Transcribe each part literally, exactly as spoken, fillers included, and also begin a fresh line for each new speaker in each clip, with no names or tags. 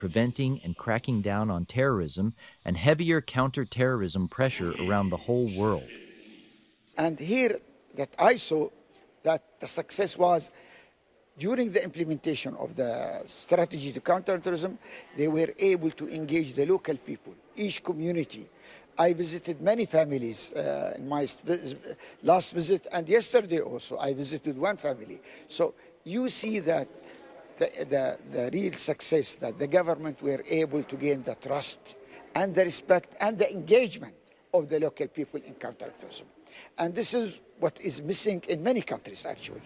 preventing and cracking down on terrorism and heavier counterterrorism pressure around the whole world.
And here that I saw that the success was during the implementation of the strategy to counter terrorism, they were able to engage the local people, each community. I visited many families uh, in my last visit, and yesterday also I visited one family. So you see that the, the, the real success that the government were able to gain the trust and the respect and the engagement of the local people in counterterrorism. And this is what is missing in many countries, actually.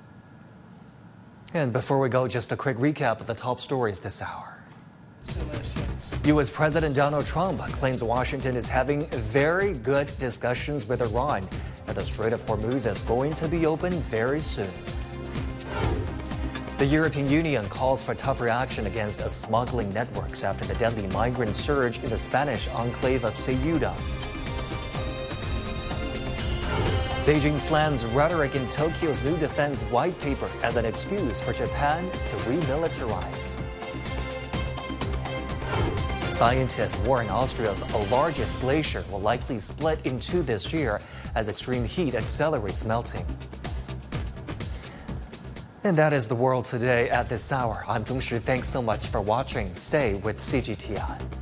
And before we go, just a quick recap of the top stories this hour. U S President Donald Trump claims Washington is having very good discussions with Iran, and the Strait of Hormuz is going to be open very soon. The European Union calls for tougher action against smuggling networks after the deadly migrant surge in the Spanish enclave of Ceuta. Beijing slams rhetoric in Tokyo's new defense white paper as an excuse for Japan to remilitarize. Scientists warn Austria's largest glacier will likely split in two this year as extreme heat accelerates melting. And that is the world today at this hour. I'm Dong Shi. Thanks so much for watching. Stay with C G T I.